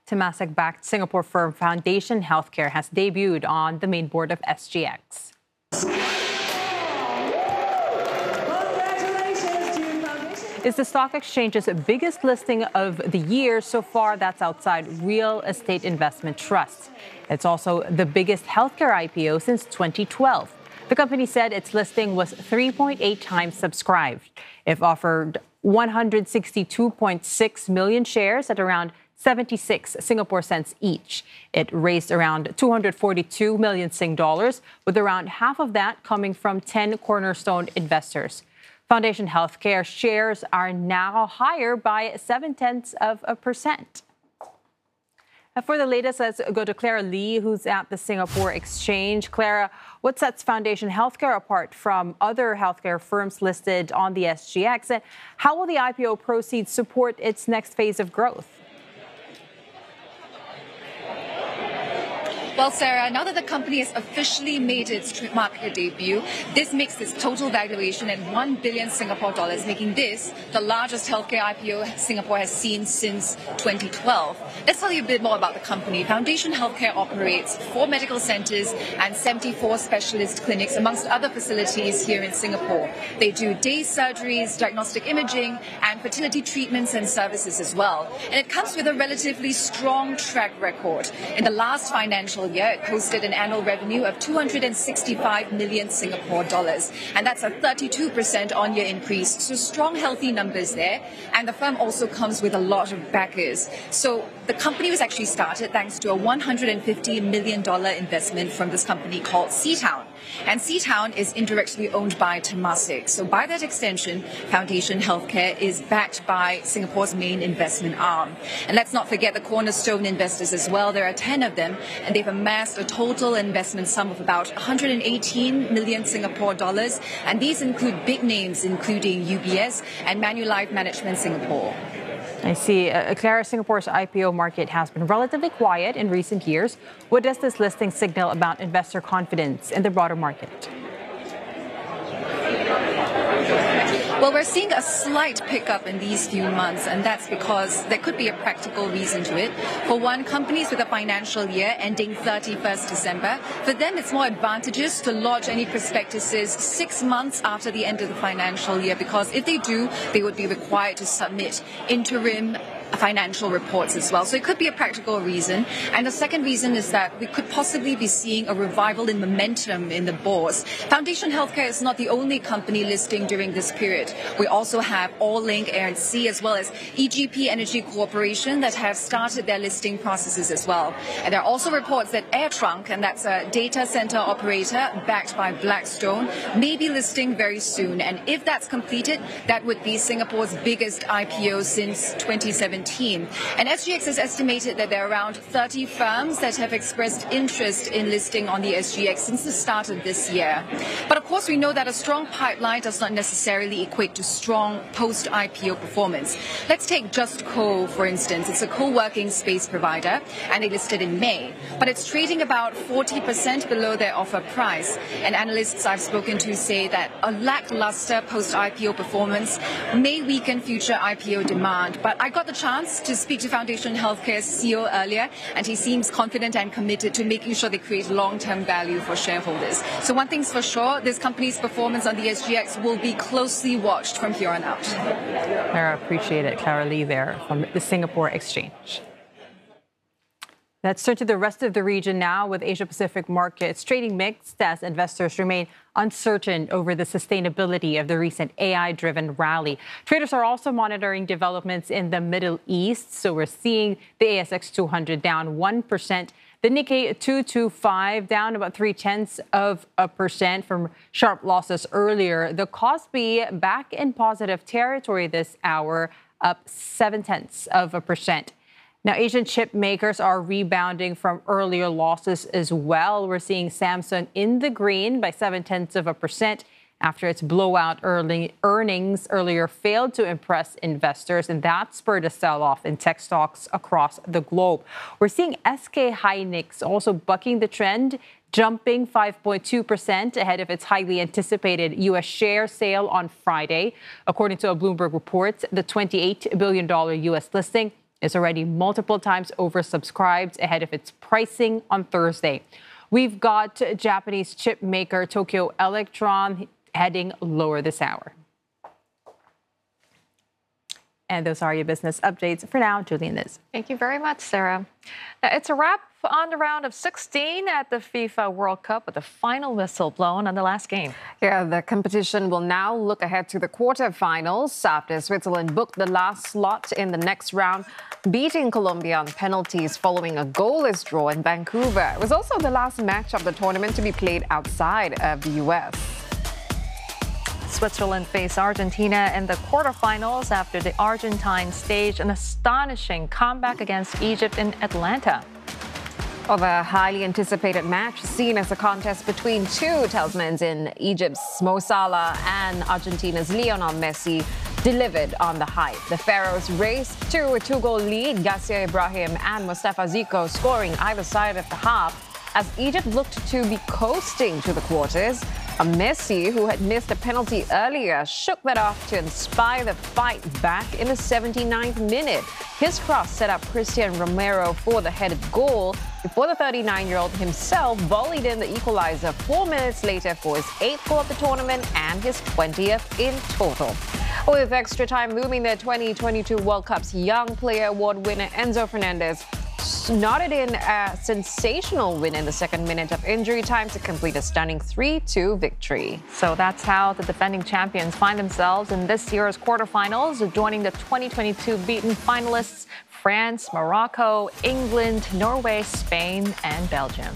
Temasek-backed Singapore firm Foundation Healthcare has debuted on the main board of SGX. It's the stock exchange's biggest listing of the year so far. That's outside real estate investment trusts. It's also the biggest healthcare IPO since 2012. The company said its listing was 3.8 times subscribed. It offered 162.6 million shares at around 76 Singapore cents each. It raised around 242 million Sing dollars, with around half of that coming from 10 cornerstone investors. Foundation Healthcare shares are now higher by 0.7%. For the latest, let's go to Clara Lee, who's at the Singapore Exchange. Clara, what sets Foundation Healthcare apart from other healthcare firms listed on the SGX? And how will the IPO proceeds support its next phase of growth? Well, Sarah, now that the company has officially made its market debut, this makes its total valuation at 1 billion Singapore dollars, making this the largest healthcare IPO Singapore has seen since 2012. Let's tell you a bit more about the company. Foundation Healthcare operates 4 medical centers and 74 specialist clinics, amongst other facilities here in Singapore. They do day surgeries, diagnostic imaging, and fertility treatments and services as well. And it comes with a relatively strong track record. In the last financial year, it posted an annual revenue of 265 million Singapore dollars, and that's a 32% on-year increase. So strong, healthy numbers there. And the firm also comes with a lot of backers. So the company was actually started thanks to a $150 million investment from this company called Seatown. And Seatown is indirectly owned by Temasek. So by that extension, Foundation Healthcare is backed by Singapore's main investment arm. And let's not forget the cornerstone investors as well. There are 10 of them, and they've amassed a total investment sum of about 118 million Singapore dollars. And these include big names, including UBS and Manulife Management Singapore. I see. Clara, Singapore's IPO market has been relatively quiet in recent years. What does this listing signal about investor confidence in the broader market? Well, we're seeing a slight pickup in these few months, and that's because there could be a practical reason to it. For one, companies with a financial year ending 31st December, for them it's more advantageous to lodge any prospectuses 6 months after the end of the financial year, because if they do, they would be required to submit interim financial reports as well. So it could be a practical reason. And the second reason is that we could possibly be seeing a revival in momentum in the bourse. Foundation Healthcare is not the only company listing during this period. We also have All-Link Air & Sea, as well as EGP Energy Corporation, that have started their listing processes as well. And there are also reports that AirTrunk, and that's a data center operator backed by Blackstone, may be listing very soon. And if that's completed, that would be Singapore's biggest IPO since 2017. And SGX has estimated that there are around 30 firms that have expressed interest in listing on the SGX since the start of this year. But of course, we know that a strong pipeline does not necessarily equate to strong post-IPO performance. Let's take Just Co, for instance. It's a co-working space provider, and they listed in May. But it's trading about 40% below their offer price. And analysts I've spoken to say that a lackluster post-IPO performance may weaken future IPO demand. But I got the chance to speak to Foundation Healthcare's CEO earlier, and he seems confident and committed to making sure they create long-term value for shareholders. So one thing's for sure, this company's performance on the SGX will be closely watched from here on out. Clara, appreciate it. Clara Lee there from the Singapore Exchange. Let's turn to the rest of the region now, with Asia-Pacific markets trading mixed as investors remain uncertain over the sustainability of the recent AI-driven rally. Traders are also monitoring developments in the Middle East. So we're seeing the ASX 200 down 1%. The Nikkei 225 down about 0.3% from sharp losses earlier. The Kospi back in positive territory this hour, up 0.7%. Now, Asian chip makers are rebounding from earlier losses as well. We're seeing Samsung in the green by 0.7% after its blowout earnings earlier failed to impress investors, and that spurred a sell-off in tech stocks across the globe. We're seeing SK Hynix also bucking the trend, jumping 5.2% ahead of its highly anticipated U.S. share sale on Friday. According to a Bloomberg report, the $28 billion U.S. listing is already multiple times oversubscribed ahead of its pricing on Thursday. We've got Japanese chip maker Tokyo Electron heading lower this hour. And those are your business updates. For now, Julian Liz. Thank you very much, Sarah. Now, it's a wrap on the round of 16 at the FIFA World Cup with the final whistle blown on the last game. Yeah, the competition will now look ahead to the quarterfinals after Switzerland booked the last slot in the next round, beating Colombia on penalties following a goalless draw in Vancouver. It was also the last match of the tournament to be played outside of the U.S. Switzerland face Argentina in the quarterfinals after the Argentines staged an astonishing comeback against Egypt in Atlanta. Of a highly anticipated match seen as a contest between two talismans in Egypt's Mo Salah and Argentina's Lionel Messi delivered on the hype. The Pharaohs raced to a two-goal lead, Gassia Ibrahim and Mustafa Ziko scoring either side of the half as Egypt looked to be coasting to the quarters. Messi, who had missed a penalty earlier, shook that off to inspire the fight back in the 79th minute. His cross set up Christian Romero for the headed goal before the 39-year-old himself volleyed in the equalizer 4 minutes later for his 8th goal of the tournament and his 20th in total. With extra time looming, the 2022 World Cup's Young Player Award winner Enzo Fernandez knotted in a sensational win in the second minute of injury time to complete a stunning 3-2 victory. So that's how the defending champions find themselves in this year's quarterfinals, joining the 2022 beaten finalists France, Morocco, England, Norway, Spain, and Belgium.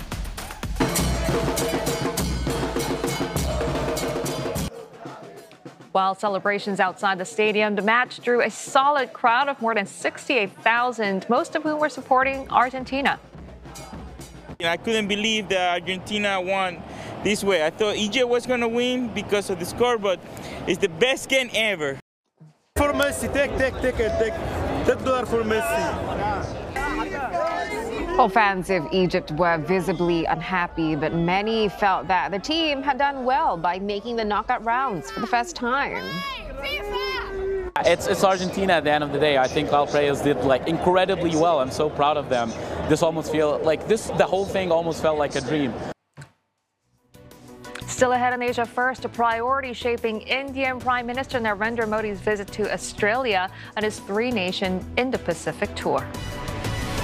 While celebrations outside the stadium, the match drew a solid crowd of more than 68,000, most of whom were supporting Argentina. I couldn't believe that Argentina won this way. I thought Egypt was going to win because of the score, but it's the best game ever. For Messi, take $10 for Messi. Well, fans of Egypt were visibly unhappy, but many felt that the team had done well by making the knockout rounds for the first time. It's Argentina at the end of the day. I think our players did incredibly well. I'm so proud of them. This almost feel like the whole thing almost felt like a dream. Still ahead on Asia First, a priority shaping Indian Prime Minister Narendra Modi's visit to Australia on his three-nation Indo-Pacific tour.